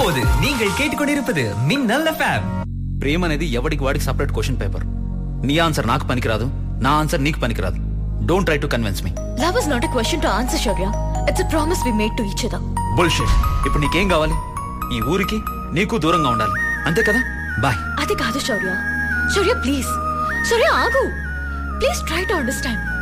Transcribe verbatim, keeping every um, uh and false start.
இப்போது நீங்கள் கேட்டுக்கொண்டிருப்பது மின்னல் எஃப்எம். ప్రేమ అనేది ఎవడికి వాడికి సపరేట్ క్వశ్చన్ పేపర్. నీ ఆన్సర్ నాకు పనికిరాదు, నా ఆన్సర్ నీకు పనికిరాదు. Don't try to convince me. Love is not a question to answer, Shaurya. It's a promise we made to each other. Bullshit. ఇప్పుడు నీకేం కావాలి? ఈ ఊరికి నీకు దూరంగా ఉండాలి, అంతే కదా? బాయ్. అది కాదు శౌర్య. శౌర్య ప్లీజ్, శౌర్య ఆగు. Please try to understand.